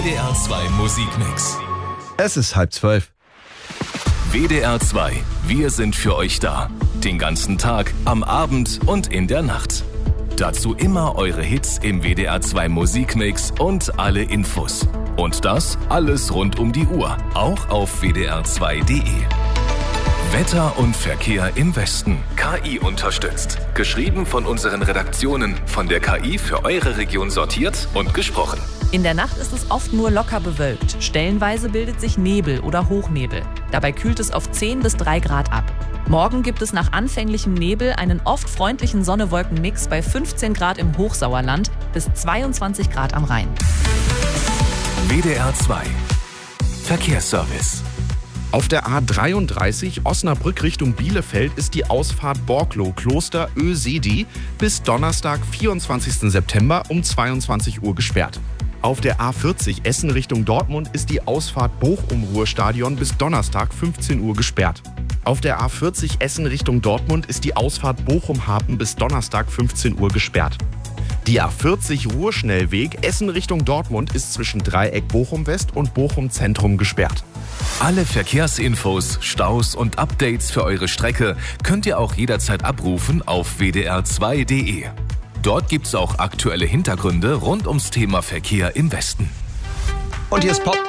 WDR 2 Musikmix. Es ist 11:30. WDR 2, wir sind für euch da. Den ganzen Tag, am Abend und in der Nacht. Dazu immer eure Hits im WDR 2 Musikmix und alle Infos. Und das alles rund um die Uhr, auch auf wdr2.de. Wetter und Verkehr im Westen. KI unterstützt. Geschrieben von unseren Redaktionen. Von der KI für eure Region sortiert und gesprochen. In der Nacht ist es oft nur locker bewölkt. Stellenweise bildet sich Nebel oder Hochnebel. Dabei kühlt es auf 10 bis 3 Grad ab. Morgen gibt es nach anfänglichem Nebel einen oft freundlichen Sonne-Wolken-Mix bei 15 Grad im Hochsauerland bis 22 Grad am Rhein. WDR 2 Verkehrsservice. Auf der A33 Osnabrück Richtung Bielefeld ist die Ausfahrt Borklo-Kloster Ösedi bis Donnerstag, 24. September um 22 Uhr gesperrt. Auf der A40 Essen Richtung Dortmund ist die Ausfahrt Bochum-Ruhrstadion bis Donnerstag, 15 Uhr gesperrt. Auf der A40 Essen Richtung Dortmund ist die Ausfahrt Bochum-Hafen bis Donnerstag, 15 Uhr gesperrt. Die A40 Ruhrschnellweg Essen Richtung Dortmund ist zwischen Dreieck Bochum-West und Bochum-Zentrum gesperrt. Alle Verkehrsinfos, Staus und Updates für eure Strecke könnt ihr auch jederzeit abrufen auf wdr2.de. Dort gibt's auch aktuelle Hintergründe rund ums Thema Verkehr im Westen. Und hier ist Pop